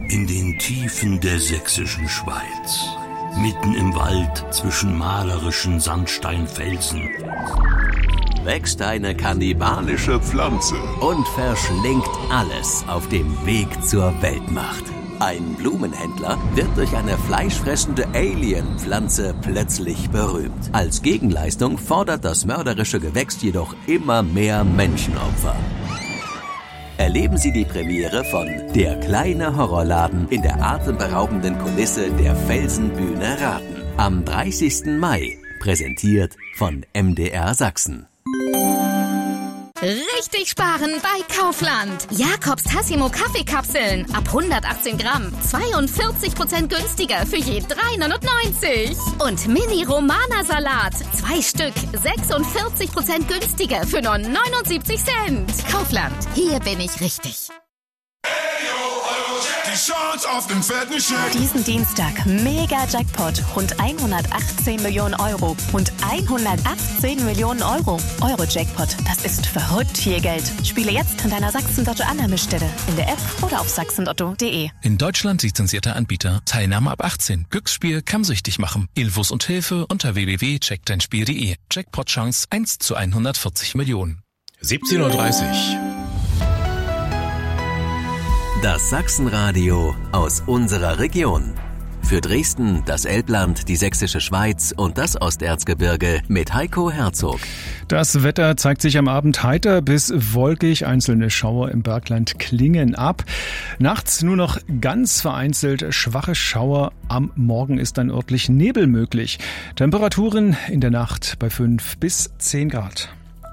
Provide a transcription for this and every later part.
In den Tiefen der sächsischen Schweiz, mitten im Wald zwischen malerischen Sandsteinfelsen, wächst eine kannibalische Pflanze und verschlingt alles auf dem Weg zur Weltmacht. Ein Blumenhändler wird durch eine fleischfressende Alien-Pflanze plötzlich berühmt. Als Gegenleistung fordert das mörderische Gewächs jedoch immer mehr Menschenopfer. Erleben Sie die Premiere von Der kleine Horrorladen in der atemberaubenden Kulisse der Felsenbühne Raten. Am 30. Mai, präsentiert von MDR Sachsen. Richtig sparen bei Kaufland. Jakobs Tassimo Kaffeekapseln ab 118 Gramm. 42% günstiger für je 3,99. Und Mini-Romana-Salat. 2 Stück. 46% günstiger für nur 79 Cent. Kaufland. Hier bin ich richtig. Auf den fetten Scheck. Diesen Dienstag Mega-Jackpot, rund 118 Millionen Euro und 118 Millionen Euro. Euro-Jackpot, das ist verrückt viel Geld. Spiele jetzt in deiner Sachsen-Lotto-Annahmestelle, in der App oder auf sachsenlotto.de. In Deutschland lizenzierter Anbieter. Teilnahme ab 18. Glücksspiel kann süchtig machen. Infos und Hilfe unter www.checkdeinspiel.de. Jackpot-Chance 1 zu 140 Millionen. 17:30 Uhr. Das Sachsenradio aus unserer Region. Für Dresden, das Elbland, die Sächsische Schweiz und das Osterzgebirge mit Heiko Herzog. Das Wetter zeigt sich am Abend heiter bis wolkig. Einzelne Schauer im Bergland klingen ab. Nachts nur noch ganz vereinzelt schwache Schauer. Am Morgen ist dann örtlich Nebel möglich. Temperaturen in der Nacht bei 5 bis 10 Grad.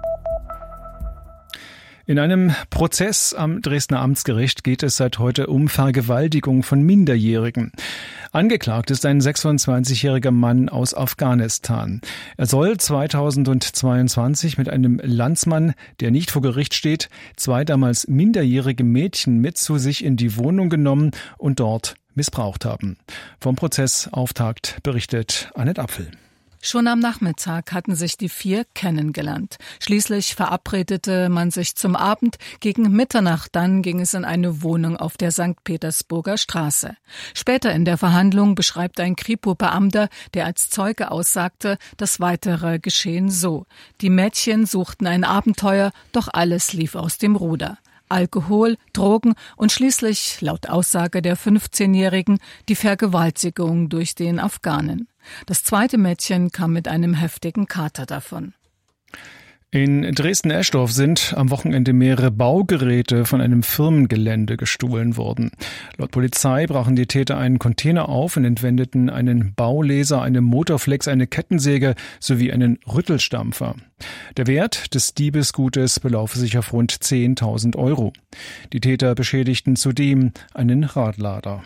In einem Prozess am Dresdner Amtsgericht geht es seit heute um Vergewaltigung von Minderjährigen. Angeklagt ist ein 26-jähriger Mann aus Afghanistan. Er soll 2022 mit einem Landsmann, der nicht vor Gericht steht, 2 damals minderjährige Mädchen mit zu sich in die Wohnung genommen und dort missbraucht haben. Vom Prozessauftakt berichtet Annette Apfel. Schon am Nachmittag hatten sich die 4 kennengelernt. Schließlich verabredete man sich zum Abend. Gegen Mitternacht dann ging es in eine Wohnung auf der St. Petersburger Straße. Später in der Verhandlung beschreibt ein Kripo-Beamter, der als Zeuge aussagte, das weitere Geschehen so. Die Mädchen suchten ein Abenteuer, doch alles lief aus dem Ruder. Alkohol, Drogen und schließlich, laut Aussage der 15-Jährigen, die Vergewaltigung durch den Afghanen. Das zweite Mädchen kam mit einem heftigen Kater davon. In Dresden-Eschdorf sind am Wochenende mehrere Baugeräte von einem Firmengelände gestohlen worden. Laut Polizei brachen die Täter einen Container auf und entwendeten einen Baulaser, eine Motorflex, eine Kettensäge sowie einen Rüttelstampfer. Der Wert des Diebesgutes belaufe sich auf rund 10.000 Euro. Die Täter beschädigten zudem einen Radlader.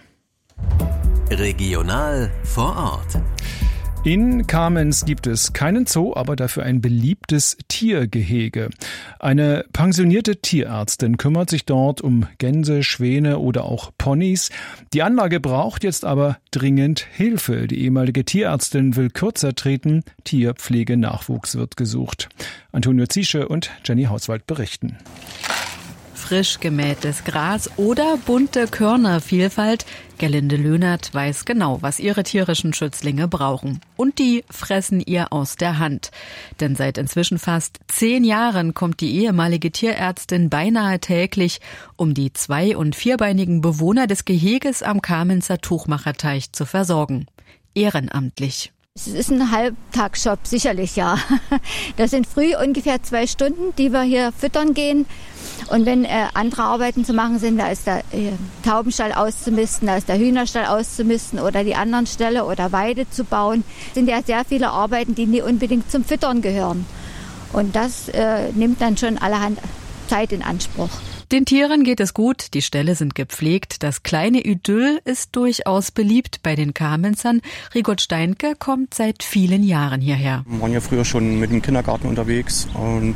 Regional vor Ort. In Kamenz gibt es keinen Zoo, aber dafür ein beliebtes Tiergehege. Eine pensionierte Tierärztin kümmert sich dort um Gänse, Schwäne oder auch Ponys. Die Anlage braucht jetzt aber dringend Hilfe. Die ehemalige Tierärztin will kürzer treten. Tierpflegenachwuchs wird gesucht. Antonio Ziesche und Jenny Hauswald berichten. Frisch gemähtes Gras oder bunte Körnervielfalt. Gerlinde Löhnert weiß genau, was ihre tierischen Schützlinge brauchen. Und die fressen ihr aus der Hand. Denn seit inzwischen fast 10 Jahren kommt die ehemalige Tierärztin beinahe täglich, um die 2- und 4-beinigen Bewohner des Geheges am Kamenzer Tuchmacherteich zu versorgen. Ehrenamtlich. Es ist ein Halbtagsjob, sicherlich, ja. Das sind früh ungefähr 2 Stunden, die wir hier füttern gehen. Und wenn andere Arbeiten zu machen sind, da ist der Taubenstall auszumisten, da ist der Hühnerstall auszumisten oder die anderen Ställe oder Weide zu bauen, sind ja sehr viele Arbeiten, die nicht unbedingt zum Füttern gehören. Und das nimmt dann schon allerhand Zeit in Anspruch. Den Tieren geht es gut, die Ställe sind gepflegt, das kleine Idyll ist durchaus beliebt bei den Kamenzern. Rigot Steinke kommt seit vielen Jahren hierher. Wir waren ja früher schon mit dem Kindergarten unterwegs und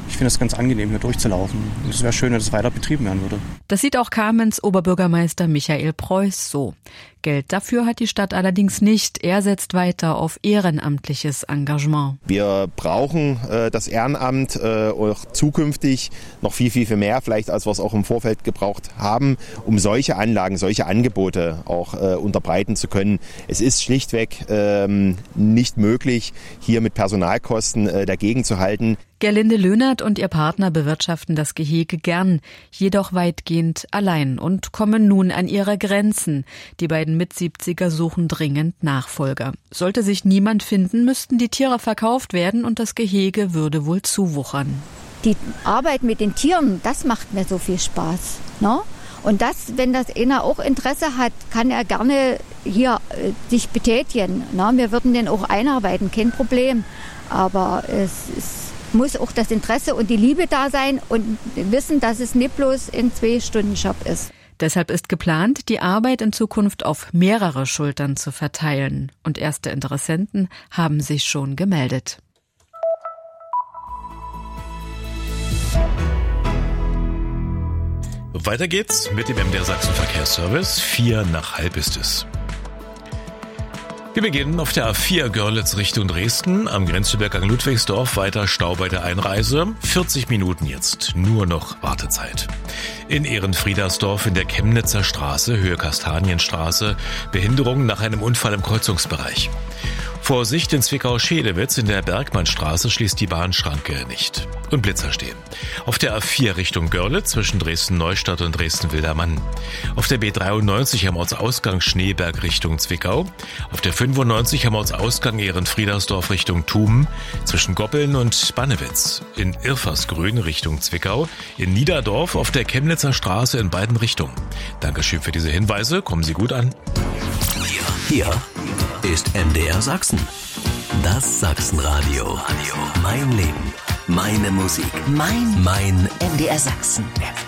Ich finde es ganz angenehm, hier durchzulaufen. Und es wäre schön, wenn es weiter betrieben werden würde. Das sieht auch Kamenz Oberbürgermeister Michael Preuß so. Geld dafür hat die Stadt allerdings nicht. Er setzt weiter auf ehrenamtliches Engagement. Wir brauchen das Ehrenamt auch zukünftig noch viel mehr, vielleicht als wir es auch im Vorfeld gebraucht haben, um solche Anlagen, solche Angebote auch unterbreiten zu können. Es ist schlichtweg nicht möglich, hier mit Personalkosten dagegen zu halten. Gerlinde Löhnert und ihr Partner bewirtschaften das Gehege gern, jedoch weitgehend allein und kommen nun an ihre Grenzen. Die beiden Mit-70er suchen dringend Nachfolger. Sollte sich niemand finden, müssten die Tiere verkauft werden und das Gehege würde wohl zuwuchern. Die Arbeit mit den Tieren, das macht mir so viel Spaß, ne? Und das, wenn das einer auch Interesse hat, kann er gerne hier sich betätigen, ne? Wir würden den auch einarbeiten, kein Problem. Aber muss auch das Interesse und die Liebe da sein und wissen, dass es nicht bloß ein 2-Stunden-Job ist. Deshalb ist geplant, die Arbeit in Zukunft auf mehrere Schultern zu verteilen. Und erste Interessenten haben sich schon gemeldet. Weiter geht's mit dem MDR Sachsen Verkehrsservice. 4:05 ist es. Wir beginnen auf der A4 Görlitz Richtung Dresden, am Grenzübergang Ludwigsdorf, weiter Stau bei der Einreise. 40 Minuten jetzt, nur noch Wartezeit. In Ehrenfriedersdorf in der Chemnitzer Straße, Höhe Kastanienstraße, Behinderung nach einem Unfall im Kreuzungsbereich. Vorsicht in Zwickau-Schedewitz in der Bergmannstraße schließt die Bahnschranke nicht. Und Blitzer stehen. Auf der A4 Richtung Görlitz zwischen Dresden-Neustadt und Dresden-Wildermann. Auf der B93 am Ortsausgang Schneeberg Richtung Zwickau. Auf der 95 am Ortsausgang Ehrenfriedersdorf Richtung Thumen. Zwischen Goppeln und Bannewitz. In Irfersgrün Richtung Zwickau. In Niederdorf auf der Chemnitzer Straße in beiden Richtungen. Dankeschön für diese Hinweise. Kommen Sie gut an. Hier ist MDR Sachsen. Das Sachsenradio. Mein Leben. Meine Musik. Mein MDR Sachsen.